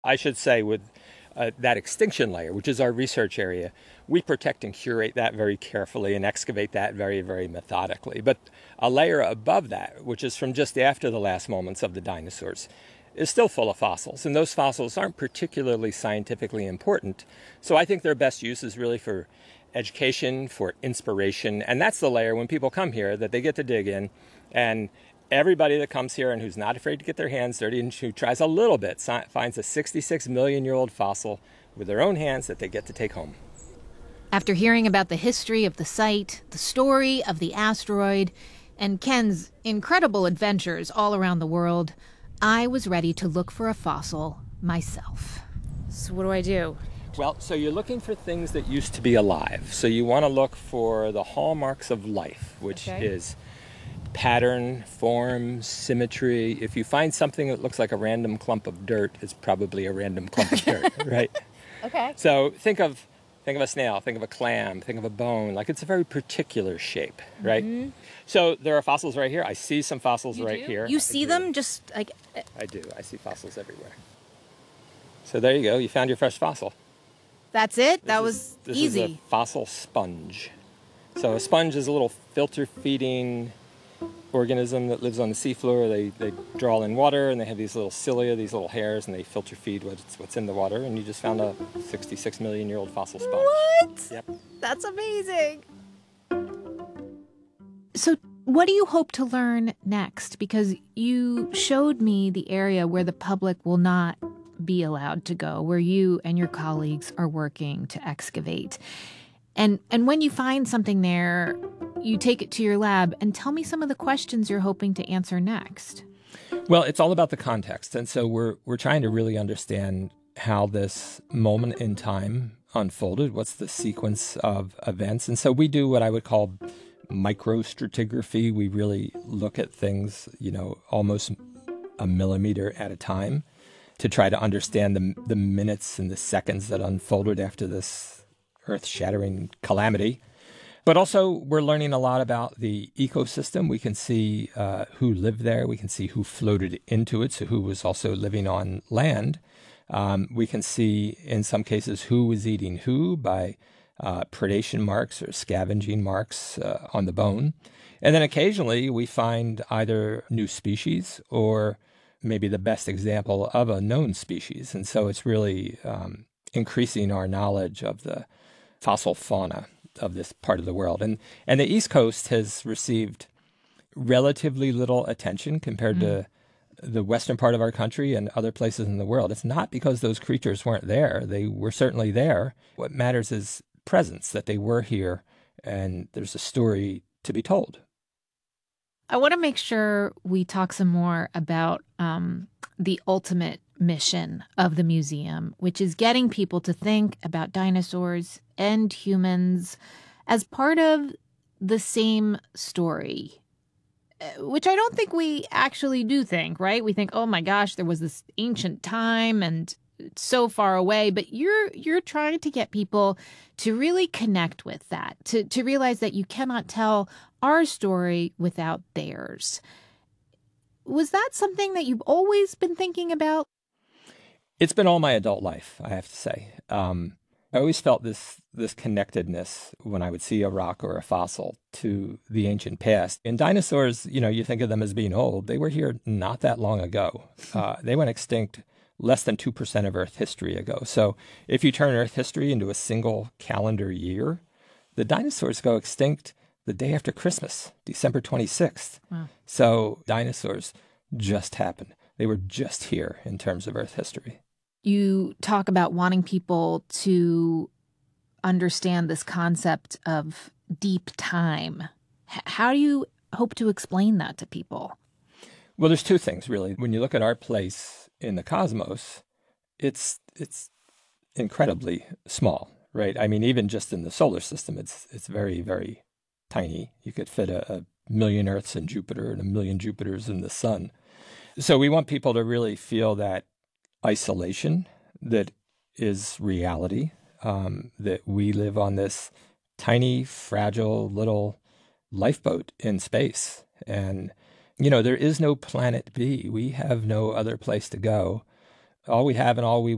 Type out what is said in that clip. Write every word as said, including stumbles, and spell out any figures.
I should say with uh, that extinction layer, which is our research area, we protect and curate that very carefully and excavate that very, very methodically. But a layer above that, which is from just after the last moments of the dinosaurs, is still full of fossils. And those fossils aren't particularly scientifically important. So I think their best use is really for education, for inspiration. And that's the layer when people come here that they get to dig in. And everybody that comes here and who's not afraid to get their hands dirty and who tries a little bit finds a sixty-six million year old fossil with their own hands that they get to take home. After hearing about the history of the site, the story of the asteroid, and Ken's incredible adventures all around the world, I was ready to look for a fossil myself. So what do I do? Well, so you're looking for things that used to be alive. So you want to look for the hallmarks of life, which okay. is pattern, form, symmetry. If you find something that looks like a random clump of dirt, it's probably a random clump of dirt, right? Okay. So think of think of a snail, think of a clam, think of a bone. Like it's a very particular shape, right? Mm-hmm. So there are fossils right here. I see some fossils you right do? here. You see them just like... I do. I see fossils everywhere. So there you go. You found your fresh fossil. That's it? This that is, was this easy. This is a fossil sponge. So a sponge is a little filter-feeding organism that lives on the seafloor. They they draw in water, and they have these little cilia, these little hairs, and they filter feed what's, what's in the water. And you just found a sixty-six million year old fossil sponge. What? Yep. That's amazing. So what do you hope to learn next? Because you showed me the area where the public will not be allowed to go, where you and your colleagues are working to excavate. And and when you find something there, you take it to your lab and tell me some of the questions you're hoping to answer next. Well, it's all about the context. And so we're we're trying to really understand how this moment in time unfolded. What's the sequence of events? And so we do what I would call microstratigraphy. We really look at things, you know, almost a millimeter at a time to try to understand the the minutes and the seconds that unfolded after this earth-shattering calamity. But also, we're learning a lot about the ecosystem. We can see uh, who lived there. We can see who floated into it, so who was also living on land. Um, we can see, in some cases, who was eating who by uh, predation marks or scavenging marks uh, on the bone. And then occasionally, we find either new species or maybe the best example of a known species. And so it's really um, increasing our knowledge of the fossil fauna of this part of the world. And and the East Coast has received relatively little attention compared mm. to the western part of our country and other places in the world. It's not because those creatures weren't there. They were certainly there. What matters is presence, that they were here, and there's a story to be told. I want to make sure we talk some more about um, the ultimate mission of the museum, which is getting people to think about dinosaurs and humans as part of the same story, which I don't think we actually do think, right? We think, oh my gosh, there was this ancient time and it's so far away, but you're you're trying to get people to really connect with that, to, to realize that you cannot tell our story without theirs. Was that something that you've always been thinking about? It's been all my adult life, I have to say. Um, I always felt this this connectedness when I would see a rock or a fossil to the ancient past. And dinosaurs, you know, you think of them as being old. They were here not that long ago. Uh, they went extinct less than two percent of Earth history ago. So if you turn Earth history into a single calendar year, the dinosaurs go extinct the day after Christmas, December twenty-sixth. Wow. So dinosaurs just happened. They were just here in terms of Earth history. You talk about wanting people to understand this concept of deep time. H- how do you hope to explain that to people? Well, there's two things, really. When you look at our place in the cosmos, it's it's incredibly small, right? I mean, even just in the solar system, it's it's very, very tiny. You could fit a, a million Earths in Jupiter and a million Jupiters in the sun. So we want people to really feel that isolation that is reality, um, that we live on this tiny, fragile little lifeboat in space. And, you know, there is no planet B. We have no other place to go. All we have and all we